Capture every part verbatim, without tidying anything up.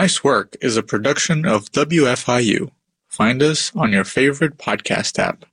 Nice Work is a production of W F I U. Find us on your favorite podcast app.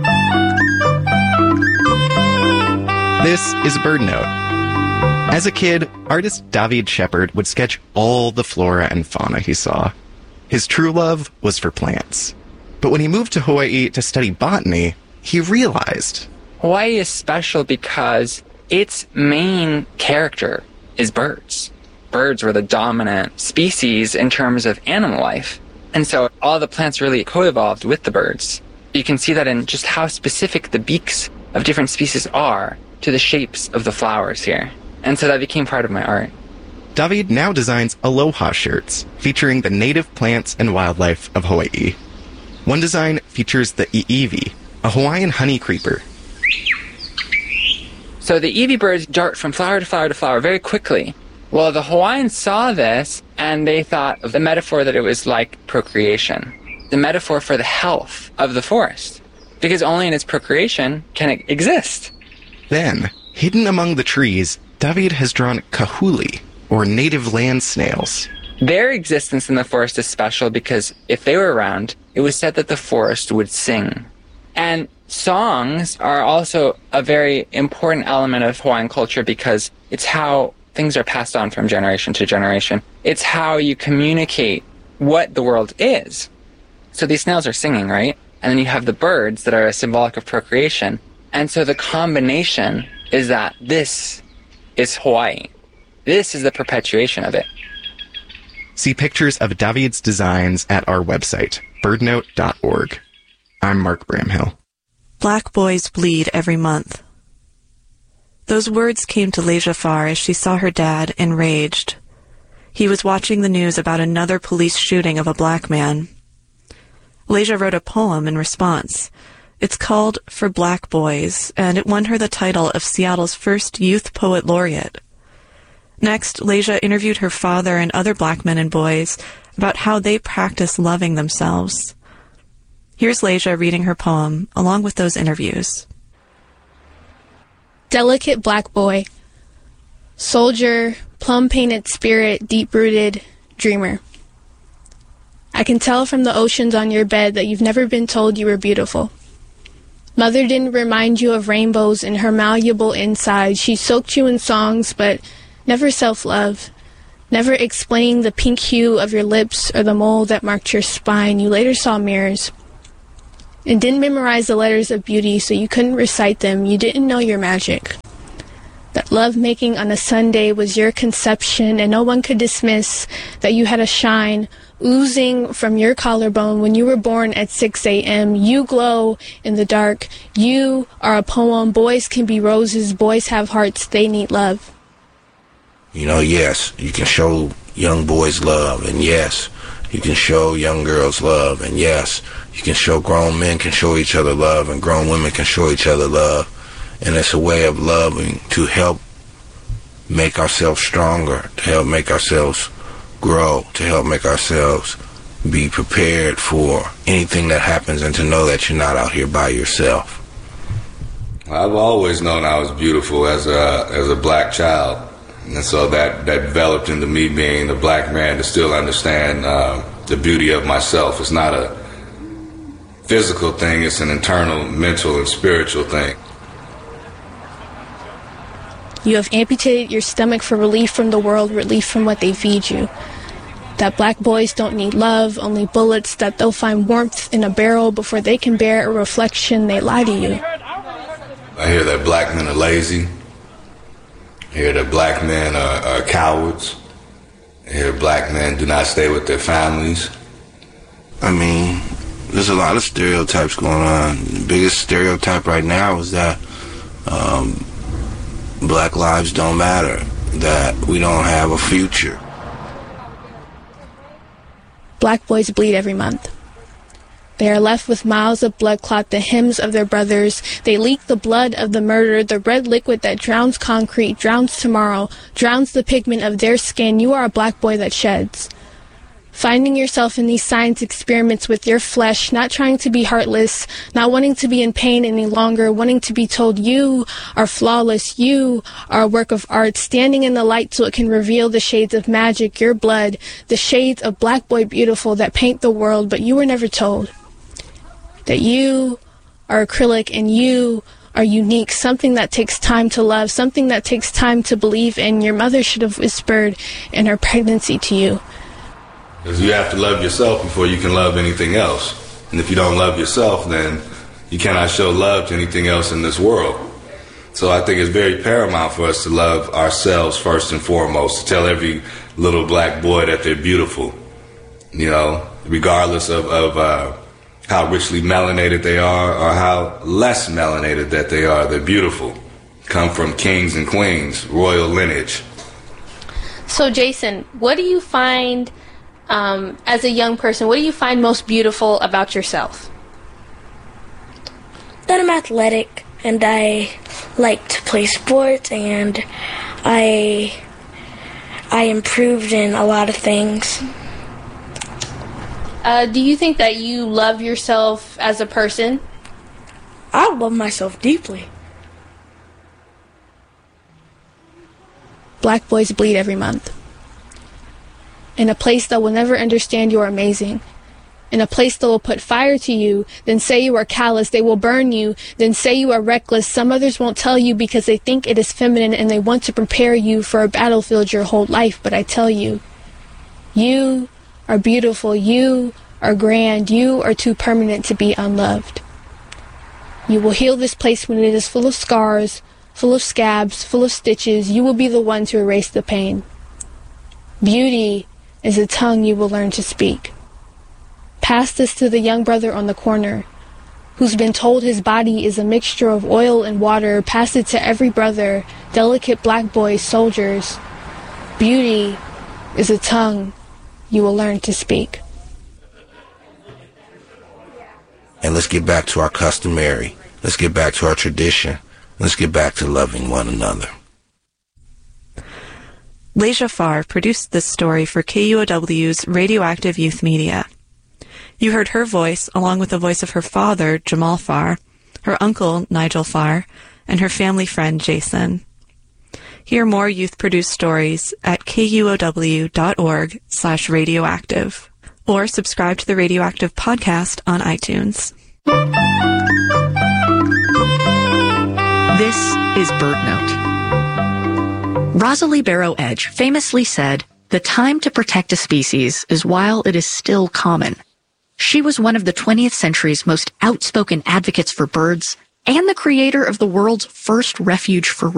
This is Bird Note. As a kid, artist David Shepard would sketch all the flora and fauna he saw. His true love was for plants. But when he moved to Hawaii to study botany, he realized Hawaii is special because its main character is birds. Birds were the dominant species in terms of animal life. And so all the plants really co-evolved with the birds. You can see that in just how specific the beaks of different species are to the shapes of the flowers here. And so that became part of my art. David now designs aloha shirts featuring the native plants and wildlife of Hawaii. One design features the iiwi, a Hawaiian honey creeper. So the iiwi birds dart from flower to flower to flower very quickly. Well, the Hawaiians saw this, and they thought of the metaphor that it was like procreation, the metaphor for the health of the forest, because only in its procreation can it exist. Then, hidden among the trees, David has drawn kahuli, or native land snails. Their existence in the forest is special because if they were around, it was said that the forest would sing. And songs are also a very important element of Hawaiian culture because it's how things are passed on from generation to generation. It's how you communicate what the world is. So these snails are singing, right? And then you have the birds that are symbolic of procreation. And so the combination is that this is Hawaii. This is the perpetuation of it. See pictures of David's designs at our website, birdnote dot org. I'm Mark Bramhill. Black boys bleed every month. Those words came to Leja Farr as she saw her dad enraged. He was watching the news about another police shooting of a black man. Leja wrote a poem in response. It's called For Black Boys, and it won her the title of Seattle's first Youth Poet Laureate. Next, Leja interviewed her father and other black men and boys about how they practice loving themselves. Here's Leja reading her poem, along with those interviews. Delicate black boy, soldier, plum-painted spirit, deep-rooted, dreamer. I can tell from the oceans on your bed that you've never been told you were beautiful. Mother didn't remind you of rainbows in her malleable inside. She soaked you in songs, but never self-love. Never explaining the pink hue of your lips or the mole that marked your spine. You later saw mirrors. And didn't memorize the letters of beauty, so you couldn't recite them. You didn't know your magic. That love-making on a Sunday was your conception, and no one could dismiss that you had a shine oozing from your collarbone when you were born at six a.m. You glow in the dark. You are a poem. Boys can be roses. Boys have hearts. They need love. You know, yes, you can show young boys love, and yes, you can show young girls love, and yes, you can show grown men can show each other love, and grown women can show each other love. And it's a way of loving to help make ourselves stronger, to help make ourselves grow, to help make ourselves be prepared for anything that happens, and to know that you're not out here by yourself. I've always known I was beautiful as a as a black child. And so that, that developed into me being the black man to still understand uh, the beauty of myself. It's not a physical thing, it's an internal, mental, and spiritual thing. You have amputated your stomach for relief from the world, relief from what they feed you. That black boys don't need love, only bullets, that they'll find warmth in a barrel before they can bear a reflection. They lie to you. I hear that black men are lazy. I hear that black men are, are cowards. I hear black men do not stay with their families. I mean, there's a lot of stereotypes going on. The biggest stereotype right now is that um, black lives don't matter, that we don't have a future. Black boys bleed every month. They are left with miles of blood clot, the hymns of their brothers. They leak the blood of the murdered, the red liquid that drowns concrete, drowns tomorrow, drowns the pigment of their skin. You are a black boy that sheds. Finding yourself in these science experiments with your flesh, not trying to be heartless, not wanting to be in pain any longer, wanting to be told you are flawless, you are a work of art, standing in the light so it can reveal the shades of magic, your blood, the shades of Black Boy Beautiful that paint the world, but you were never told that you are acrylic and you are unique, something that takes time to love, something that takes time to believe in. Your mother should have whispered in her pregnancy to you. Because you have to love yourself before you can love anything else. And if you don't love yourself, then you cannot show love to anything else in this world. So I think it's very paramount for us to love ourselves first and foremost, to tell every little black boy that they're beautiful, you know, regardless of, of uh, how richly melanated they are or how less melanated that they are. They're beautiful. Come from kings and queens, royal lineage. So, Jason, what do you find... Um, as a young person, what do you find most beautiful about yourself? That I'm athletic and I like to play sports and I I improved in a lot of things. Uh, do you think that you love yourself as a person? I love myself deeply. Black boys bleed every month. In a place that will never understand you are amazing. In a place that will put fire to you, then say you are callous. They will burn you, then say you are reckless. Some others won't tell you because they think it is feminine and they want to prepare you for a battlefield your whole life. But I tell you, you are beautiful. You are grand. You are too permanent to be unloved. You will heal this place when it is full of scars, full of scabs, full of stitches. You will be the one to erase the pain. Beauty is a tongue you will learn to speak. Pass this to the young brother on the corner, who's been told his body is a mixture of oil and water. Pass it to every brother, delicate black boys, soldiers. Beauty is a tongue you will learn to speak. And let's get back to our customary. Let's get back to our tradition. Let's get back to loving one another. Leja Farr produced this story for K U O W's Radioactive Youth Media. You heard her voice along with the voice of her father, Jamal Farr, her uncle, Nigel Farr, and her family friend, Jason. Hear more youth-produced stories at kuow.org slash radioactive, or subscribe to the Radioactive podcast on iTunes. This is BirdNote. Rosalie Barrow Edge famously said, "The time to protect a species is while it is still common." She was one of the twentieth century's most outspoken advocates for birds and the creator of the world's first refuge for